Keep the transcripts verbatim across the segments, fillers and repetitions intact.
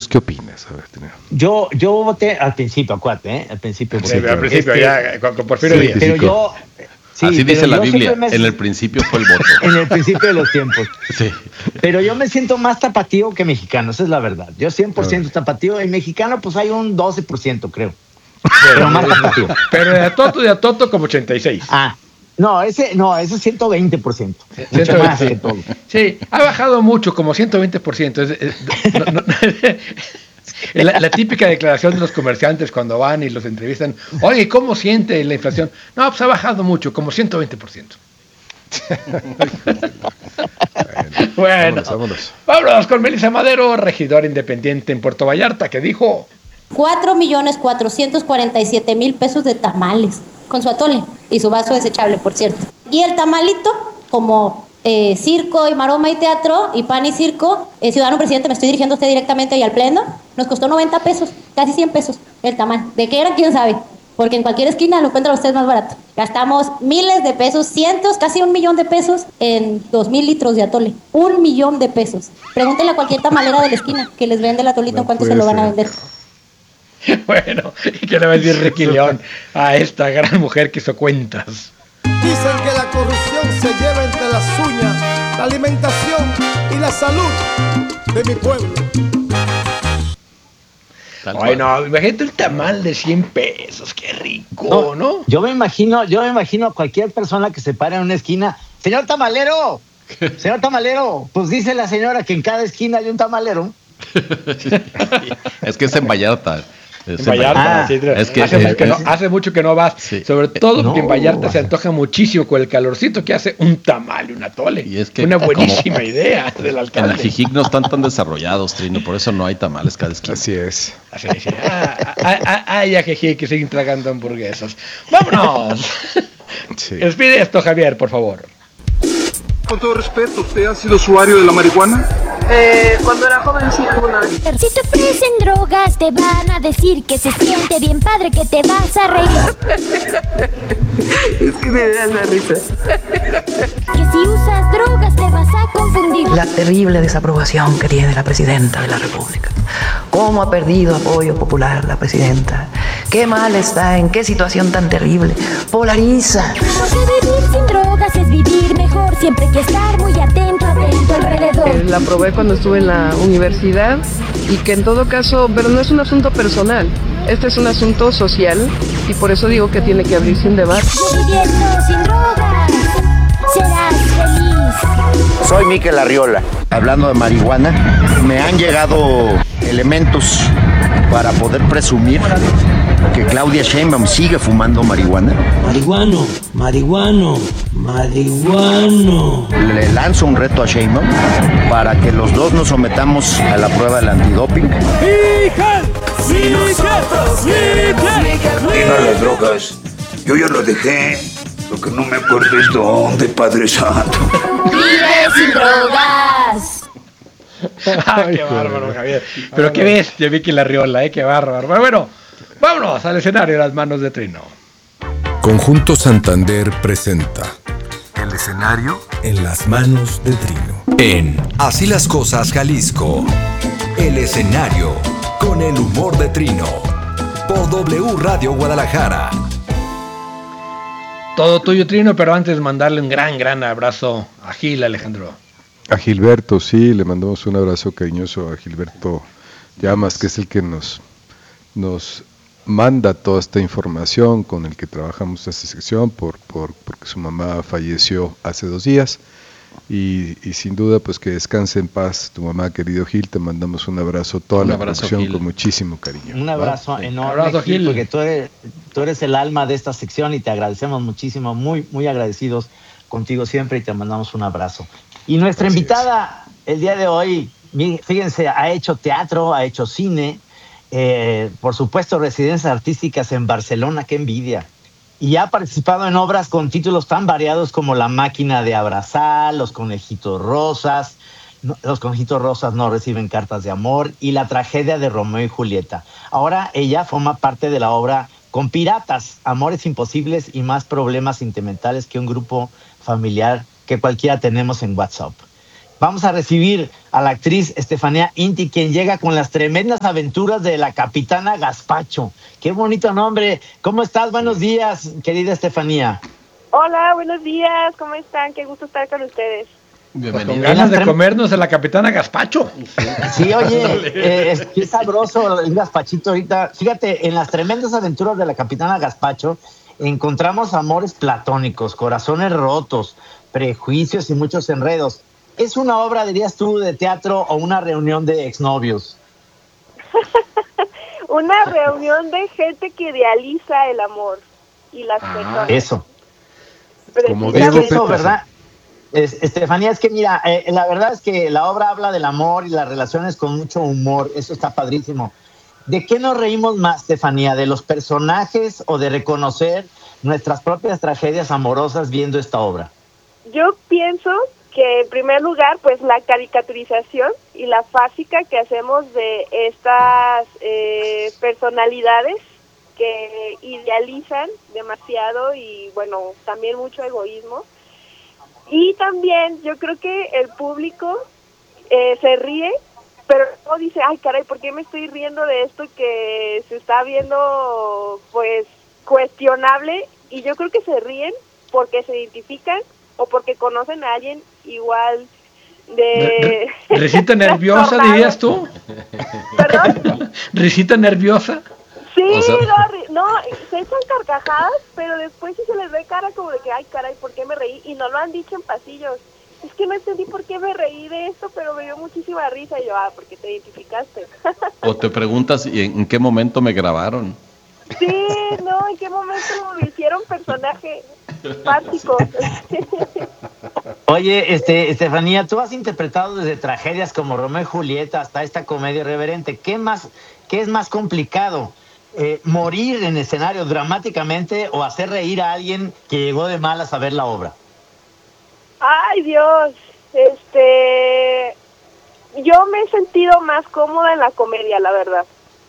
qué opinas? A ver, Trineo. Yo, yo voté al principio, acuérdate, ¿eh? Al principio. Sí, al principio, este, ya, con, con Porfirio sí, Díaz. pero yo... Sí, Así dice la Biblia, me... en el principio fue el voto. En el principio de los tiempos. Sí. Pero yo me siento más tapatío que mexicano, esa es la verdad. Yo cien por ciento tapatío, y mexicano pues hay un doce por ciento, creo. Pero más tapatío. Pero de a Toto, de a Toto como ochenta y seis. Ah, no, ese no, ese es ciento veinte por ciento. ciento veinte, más que todo. Sí, ha bajado mucho, como ciento veinte por ciento. Es, es, no, no, la, la típica declaración de los comerciantes cuando van y los entrevistan, oye, ¿cómo siente la inflación? No, pues ha bajado mucho, como ciento veinte por ciento. Bueno, vámonos, vámonos. Vámonos con Melissa Madero, regidora independiente en Puerto Vallarta, que dijo cuatro millones cuatrocientos cuarenta y siete mil pesos de tamales, con su atole y su vaso desechable, por cierto. Y el tamalito, como eh, circo y maroma y teatro, y pan y circo, eh, ciudadano presidente, me estoy dirigiendo a usted directamente y al pleno, nos costó noventa pesos, casi cien pesos el tamal. ¿De qué era? ¿Quién sabe? Porque en cualquier esquina lo encuentran ustedes más barato. Gastamos miles de pesos, cientos, casi un millón de pesos en dos mil litros de atole. Un millón de pesos. Pregúntenle a cualquier tamalera de la esquina que les vende el atolito, no en cuánto se lo van a vender. Bueno, y que le va a decir Ricky León a esta gran mujer que hizo cuentas. Dicen que la corrupción se lleva entre las uñas la alimentación y la salud de mi pueblo. Ay, no, imagínate un tamal de cien pesos, qué rico, ¿no? ¿no? Yo me imagino, yo me imagino a cualquier persona que se pare en una esquina, señor tamalero, señor tamalero, pues dice la señora que en cada esquina hay un tamalero. Es que es en Vallarta. En Vallarta, ah, sí, es que, hace, eh, que no, hace mucho que no vas, sí. Sobre todo no, que en Vallarta se antoja muchísimo con el calorcito que hace un tamal y un atole. Y es que una buenísima idea del alcalde. En la Jijic no están tan desarrollados, Trino, por eso no hay tamales cada esquina. Así es. Así es. Ah, ah, ah, ah, ya Jijic que siguen tragando hamburguesas. ¡Vámonos! Sí. Despide esto, Javier, por favor. Con todo respeto, ¿usted ha sido usuario de la marihuana? Eh, cuando era joven sí, alguna vez. Si te ofrecen drogas te van a decir que se siente bien padre, que te vas a reír. Es que me da la risa. Que si usas drogas te vas a confundir. La terrible desaprobación que tiene la presidenta de la República. Cómo ha perdido apoyo popular la presidenta. Qué mal está, en qué situación tan terrible. Polariza. Porque vivir sin drogas es vivir mejor. Siempre hay que estar muy atento, atento alrededor. Eh, la probé cuando estuve en la universidad y que en todo caso, pero no es un asunto personal. Este es un asunto social y por eso digo que tiene que abrirse un debate. Viviendo sin drogas, serás feliz. Soy Mikel Arriola. Hablando de marihuana, me han llegado elementos para poder presumir que Claudia Sheinbaum sigue fumando marihuana. Marihuano, marihuano, marihuano. Le lanzo un reto a Sheinbaum para que los dos nos sometamos a la prueba del antidoping. ¡Miguel! ¡Miguel! Y no las drogas. Yo ya lo dejé. Lo que no me acuerdo es dónde, Padre Santo. ¡Vive sin drogas! Ah, qué bárbaro, Javier. Pero qué bestia, Vicky Larriola, eh, qué bárbaro. Pero bueno, vámonos al escenario de las manos de Trino. Conjunto Santander presenta el escenario en las manos de Trino. En Así las Cosas Jalisco, el escenario con el humor de Trino. Por W Radio Guadalajara. Todo tuyo, Trino, pero antes mandarle un gran, gran abrazo a Gil, Alejandro. A Gilberto, sí, le mandamos un abrazo cariñoso a Gilberto Llamas, que es el que nos, nos manda toda esta información con el que trabajamos esta sección, por, por, porque su mamá falleció hace dos días. Y, y sin duda, pues que descanse en paz tu mamá, querido Gil. Te mandamos un abrazo, toda un la abrazo, producción, Gil, con muchísimo cariño. Un abrazo ¿va? enorme, abrazo, Gil, porque tú eres, tú eres el alma de esta sección y te agradecemos muchísimo, muy, muy agradecidos contigo siempre y te mandamos un abrazo. Y nuestra Así invitada es. el día de hoy, fíjense, ha hecho teatro, ha hecho cine, eh, por supuesto residencias artísticas en Barcelona, qué envidia. Y ha participado en obras con títulos tan variados como La máquina de abrazar, Los conejitos rosas, no, Los conejitos rosas no reciben cartas de amor y La tragedia de Romeo y Julieta. Ahora ella forma parte de la obra Con piratas, amores imposibles y más problemas sentimentales que un grupo familiar que cualquiera tenemos en WhatsApp. vamos a recibir a la actriz Estefanía Inti, quien llega con las tremendas aventuras de la Capitana Gazpacho. Qué bonito nombre. ¿Cómo estás? Buenos días, querida Estefanía. Hola, buenos días. ¿Cómo están? Qué gusto estar con ustedes. Bienvenido. Con ganas de comernos a la Capitana Gazpacho. Sí, oye, eh, es, qué sabroso el gazpachito ahorita. Fíjate, en las tremendas aventuras de la Capitana Gazpacho encontramos amores platónicos, corazones rotos, prejuicios y muchos enredos. ¿Es una obra, dirías tú, de teatro o una reunión de exnovios? Una reunión de gente que idealiza el amor y las ah, personas. Eso. Como es que eso, ¿verdad? Es, Estefanía, es que mira, eh, la verdad es que la obra habla del amor y las relaciones con mucho humor. Eso está padrísimo. ¿De qué nos reímos más, Estefanía? ¿De los personajes o de reconocer nuestras propias tragedias amorosas viendo esta obra? Yo pienso que en primer lugar, pues la caricaturización y la fásica que hacemos de estas eh, personalidades que idealizan demasiado y bueno, también mucho egoísmo. Y también yo creo que el público eh, se ríe, pero no dice, ay caray, ¿por qué me estoy riendo de esto que se está viendo pues cuestionable? Y yo creo que se ríen porque se identifican o porque conocen a alguien igual de... ¿Risita nerviosa, dirías tú? ¿Perdón? ¿Risita nerviosa? Sí, o sea... no, no, se echan carcajadas, pero después sí se les ve cara como de que, ay caray, ¿por qué me reí? Y no lo han dicho en pasillos. Es que no entendí por qué me reí de esto, pero me dio muchísima risa. Y yo, ah, porque te identificaste. O te preguntas, ¿y en qué momento me grabaron? Sí, no, ¿en qué momento me hicieron personaje básico? Oye, este, Estefanía, tú has interpretado desde tragedias como Romeo y Julieta hasta esta comedia irreverente. ¿Qué más, qué es más complicado? Eh, ¿Morir en escenario dramáticamente o hacer reír a alguien que llegó de malas a ver la obra? Ay, Dios, este, yo me he sentido más cómoda en la comedia, la verdad.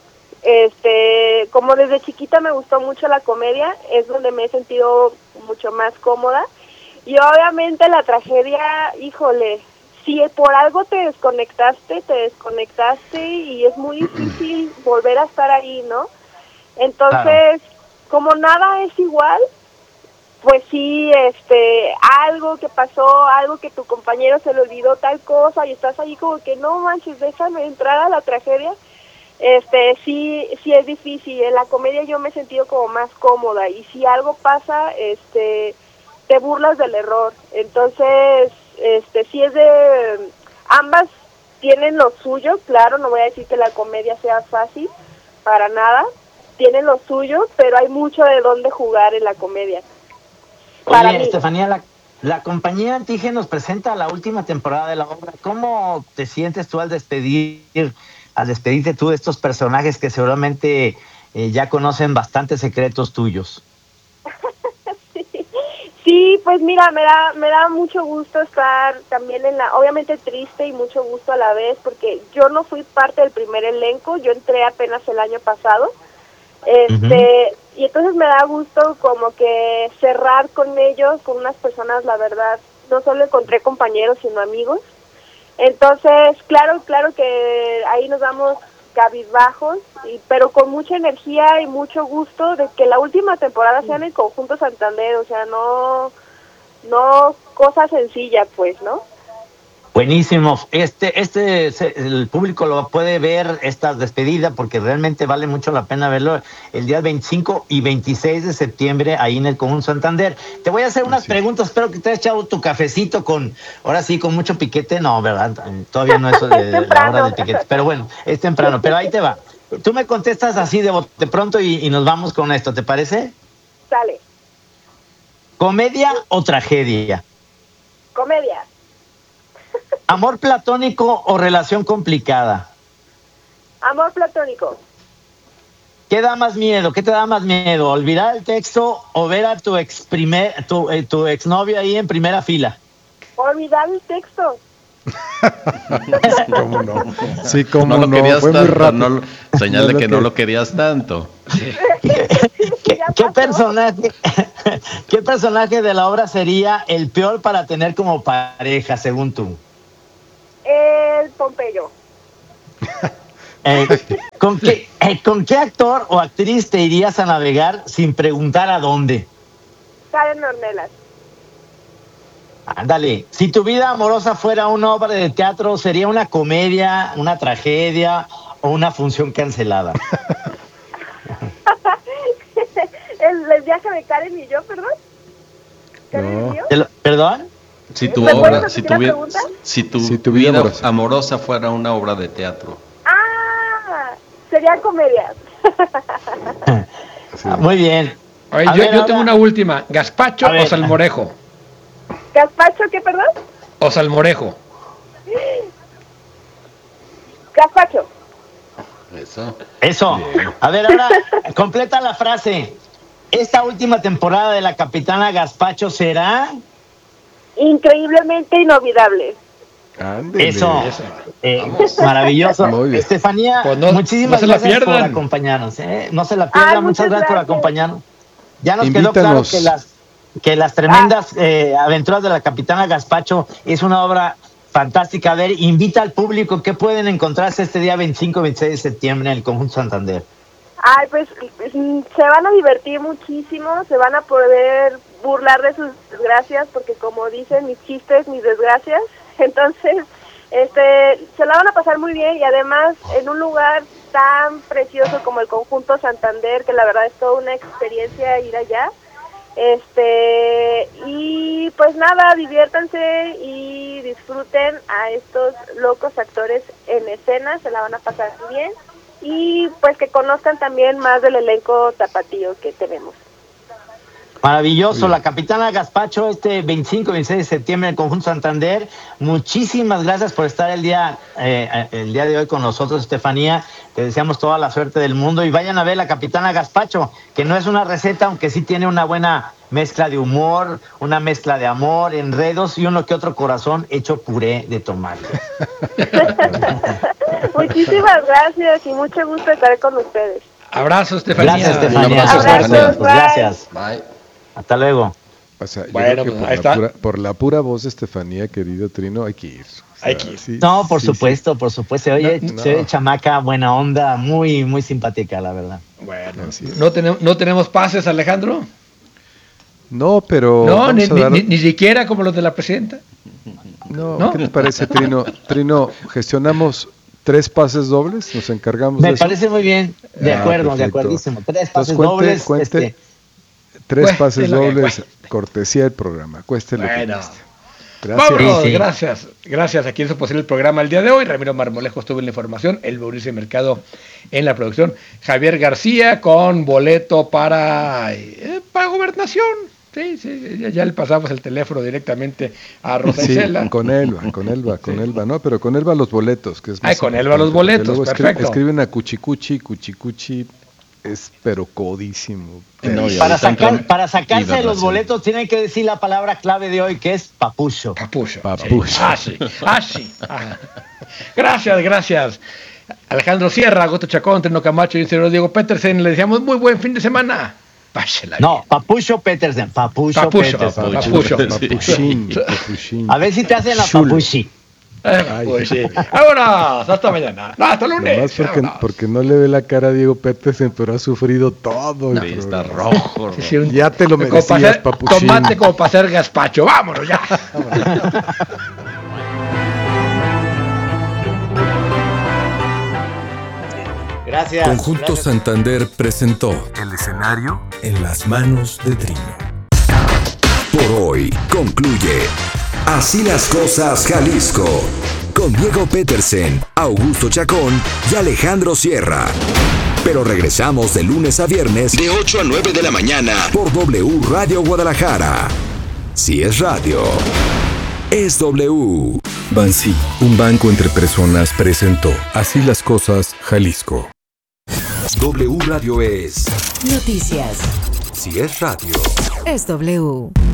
Este, como desde chiquita me gustó mucho la comedia, es donde me he sentido mucho más cómoda. Y obviamente la tragedia, híjole, si por algo te desconectaste, te desconectaste y es muy difícil volver a estar ahí, ¿no? Entonces, claro, como nada es igual, pues sí, este, algo que pasó, algo que tu compañero se le olvidó tal cosa y estás ahí como que no manches, déjame entrar a la tragedia. Este, sí, sí es difícil. En la comedia yo me he sentido como más cómoda y si algo pasa, este, te burlas del error. Entonces, este, sí es de, ambas tienen lo suyo, claro, no voy a decir que la comedia sea fácil, para nada, tienen lo suyo, pero hay mucho de dónde jugar en la comedia. Oye, Estefanía, la, la compañía Antige nos presenta la última temporada de la obra. ¿Cómo te sientes tú al despedir, al despedirte tú de estos personajes que seguramente eh, ya conocen bastantes secretos tuyos? sí. sí, pues mira, me da, me da mucho gusto estar también en la, obviamente triste y mucho gusto a la vez, porque yo no fui parte del primer elenco, yo entré apenas el año pasado. Este, uh-huh. Y entonces me da gusto como que cerrar con ellos, con unas personas, la verdad, no solo encontré compañeros, sino amigos. Entonces, claro, claro que ahí nos damos cabizbajos, y, pero con mucha energía y mucho gusto de que la última temporada sea en el Conjunto Santander, o sea, no, no cosa sencilla, pues, ¿no? Buenísimo. Este, este, el público lo puede ver, esta despedida, porque realmente vale mucho la pena verlo el día veinticinco y veintiséis de septiembre ahí en el Conjunto Santander. Te voy a hacer unas sí. preguntas, espero que te hayas echado tu cafecito con, ahora sí, con mucho piquete. No, ¿verdad? Todavía no es de, de la hora del piquete, pero bueno, es temprano, pero ahí te va. Tú me contestas así de, de pronto y, y nos vamos con esto, ¿te parece? Sale. ¿Comedia o tragedia? Comedia. ¿Amor platónico o relación complicada? Amor platónico. ¿Qué da más miedo? ¿Qué te da más miedo? ¿Olvidar el texto o ver a tu ex primer, tu, eh, tu exnovio ahí en primera fila? Olvidar el texto. ¿Cómo no? Sí, cómo no. Lo no. querías Fue tanto, muy rápido. no, señal no de que, que no que... lo querías tanto. ¿Qué, qué personaje, qué personaje de la obra sería el peor para tener como pareja, según tú? el Pompeyo. Eh, ¿con, qué, eh, ¿Con qué actor o actriz te irías a navegar sin preguntar a dónde? Karen Ornelas. Ándale, si tu vida amorosa fuera una obra de teatro, ¿sería una comedia, una tragedia o una función cancelada? el, el viaje de Karen y yo, perdón. ¿Karen No. y yo? ¿Te lo- ¿Perdón? Si tu ¿Me puedes obra, repetir si tu, la vi- pregunta? si tu, Si tu vida vida amorosa. amorosa fuera una obra de teatro. Ah, serían comedias. Sí. Ah, muy bien. Oye, A yo, ver, yo ahora- tengo una última. ¿Gazpacho A ver. o salmorejo? ¿Gazpacho qué, perdón? O salmorejo. Gazpacho. Eso. Eso. Bien. A ver, ahora completa la frase. Esta última temporada de la Capitana Gazpacho será... Increíblemente inolvidable. Ándele. Eso. Eso. Eh, maravilloso. Muy bien. Estefanía, Pues no- muchísimas no se la gracias por pierdan. acompañarnos. ¿eh? No se la pierdan. Ay, muchas muchas gracias, por gracias. acompañarnos. Ya nos quedó claro Invítanos. que las, que las tremendas eh, aventuras de la Capitana Gazpacho es una obra fantástica. A ver, invita al público que pueden encontrarse este día veinticinco y veintiséis de septiembre en el Conjunto Santander. Ay, pues mm, se van a divertir muchísimo, se van a poder burlar de sus desgracias, porque como dicen, mis chistes, mis desgracias. Entonces, este, se la van a pasar muy bien y además en un lugar tan precioso como el Conjunto Santander, que la verdad es toda una experiencia ir allá. Este, y pues nada, diviértanse y disfruten a estos locos actores en escena, se la van a pasar muy bien. Y pues que conozcan también más del elenco tapatío que tenemos. Maravilloso, la Capitana Gazpacho este veinticinco y veintiséis de septiembre en el Conjunto Santander. Muchísimas gracias por estar el día eh, el día de hoy con nosotros, Estefanía. Te deseamos toda la suerte del mundo y vayan a ver la Capitana Gazpacho, que no es una receta, aunque sí tiene una buena mezcla de humor, una mezcla de amor, enredos y uno que otro corazón hecho puré de tomate. Muchísimas gracias y mucho gusto estar con ustedes. Abrazo, Estefanía. Gracias, Estefanía. Un abrazo, Abrazos, Estefanía. Pues gracias. Bye. Hasta luego. O sea, yo Bueno, creo que pues, por, ahí la está. pura, por la pura voz de Estefanía, querido Trino, hay que ir. O sea, Hay que ir. sí, No, por sí, supuesto, por supuesto. Oye, No, no. se ve chamaca, buena onda, muy, muy simpática, la verdad. Bueno, Así es. ¿no tenemos, ¿no tenemos pases, Alejandro? sí. No, pero. No, vamos ni, a ni- dar- ni- ni siquiera como los de la presidenta. No, ¿no? ¿qué te parece, Trino? Trino, gestionamos tres pases dobles, nos encargamos de Me eso. parece muy bien. De Ah, acuerdo, de perfecto. acuerdísimo. Tres Entonces, pases cuente- dobles. cuente este, Tres Cueste pases lo que dobles, cueste. cortesía del programa. Cueste lo que Bueno. cueste. Gracias. Vámonos, Sí, sí. gracias. Gracias a quien hizo posible el programa el día de hoy. Ramiro Marmolejo estuvo en la información, el Mauricio Mercado en la producción, Javier García con boleto para, eh, para gobernación. Sí, sí, ya, ya le pasamos el teléfono directamente a Rosa Sí, Isela. con Elba, con Elba, con Elba, no, pero con Elba los boletos, que es Ay, más con Elba los importante, boletos, porque luego escri- perfecto. Escriben a Cuchicuchi, Cuchicuchi es pero codísimo. No, y para, ahorita sacar, entra para sacarse los hibernación. boletos tienen que decir la palabra clave de hoy, que es papucho. Papucho. Papucho. Sí. Ah, sí. Ah, sí. Ah. Gracias, gracias. Alejandro Sierra, Augusto Chacón, Trino Camacho y el señor Diego Petersen. Le deseamos muy buen fin de semana. Pásela bien. No, Papucho Petersen. Papucho, Papucho, Petersen. Papucho. Papuchín, papuchín. A ver si te hacen la Chulo. papuchi. Eh, pues sí. Vámonos. Hasta mañana. No, hasta lunes. Nomás porque, Vámonos. porque no le ve la cara a Diego Petersen, pero ha sufrido todo el Sí, está programa. rojo. Sí, un- Ya te lo como para merecías, hacer papuchín. Tomate como para hacer gazpacho. Vámonos ya. Gracias. Conjunto Gracias. Santander presentó El escenario en las manos de Trino. Por hoy concluye Así las cosas Jalisco con Diego Petersen, Augusto Chacón y Alejandro Sierra. Pero regresamos de lunes a viernes de ocho a nueve de la mañana por W Radio Guadalajara. Si es radio, es W. Bansi, un banco entre personas, presentó Así las cosas Jalisco. W Radio es Noticias. Si es radio. Es W.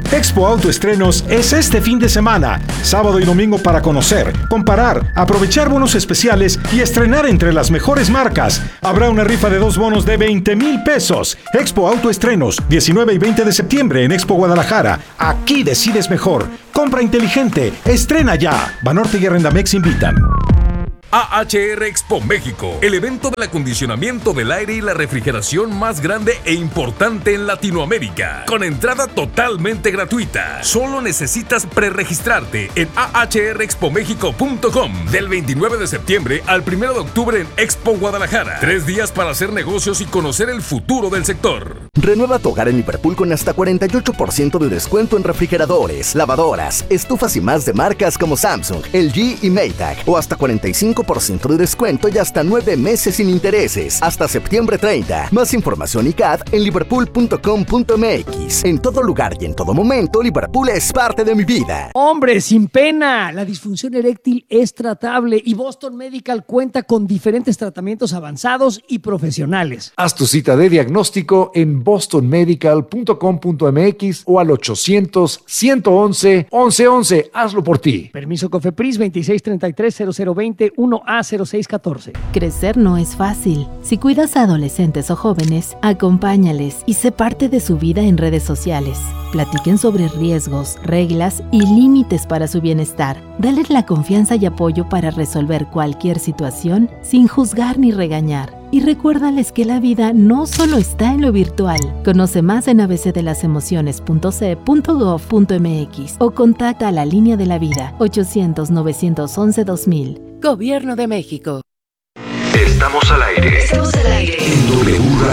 Expo Autoestrenos es este fin de semana, sábado y domingo, para conocer, comparar, aprovechar bonos especiales y estrenar entre las mejores marcas. Habrá una rifa de dos bonos de veinte mil pesos. Expo Autoestrenos, diecinueve y veinte de septiembre en Expo Guadalajara. Aquí decides mejor. Compra inteligente. Estrena ya. Banorte y Arrendamex invitan. A H R Expo México, el evento del acondicionamiento del aire y la refrigeración más grande e importante en Latinoamérica, con entrada totalmente gratuita. Solo necesitas preregistrarte en a h r expo mexico punto com del veintinueve de septiembre al primero de octubre en Expo Guadalajara. Tres días para hacer negocios y conocer el futuro del sector. Renueva tu hogar en Liverpool con hasta cuarenta y ocho por ciento de descuento en refrigeradores, lavadoras, estufas y más de marcas como Samsung, L G y Maytag, o hasta cuarenta y cinco por ciento de descuento y hasta nueve meses sin intereses, hasta septiembre treinta. Más información y C A D en liverpool punto com punto m x. En todo lugar y en todo momento, Liverpool es parte de mi vida. Hombre, sin pena, la disfunción eréctil es tratable y Boston Medical cuenta con diferentes tratamientos avanzados y profesionales. Haz tu cita de diagnóstico en boston medical punto com punto m x o al ochocientos, ciento once, once once. Hazlo por ti. Permiso COFEPRIS veintiséis treinta y tres, cero cero veinte, uno A cero seis catorce. Crecer no es fácil. Si cuidas a adolescentes o jóvenes, acompáñales y sé parte de su vida en redes sociales. Platiquen sobre riesgos, reglas y límites para su bienestar. Dales la confianza y apoyo para resolver cualquier situación sin juzgar ni regañar. Y recuérdales que la vida no solo está en lo virtual. Conoce más en a b c de las emociones punto c punto gov punto m x o contacta a la Línea de la Vida ochocientos, novecientos once, dos mil. Gobierno de México. Estamos al aire. Estamos al aire. En W